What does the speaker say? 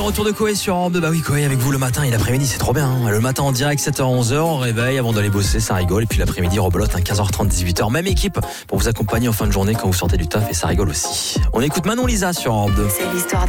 Retour de Coé sur Europe 2. Bah oui, Coé avec vous le matin et l'après-midi, c'est trop bien. Le matin en direct, 7h, 11h, on réveille avant d'aller bosser, ça rigole. Et puis l'après-midi, rebelote, 15h30, 18h. Même équipe pour vous accompagner en fin de journée quand vous sortez du taf et ça rigole aussi. On écoute Manon Lisa sur Europe 2. C'est l'histoire d'un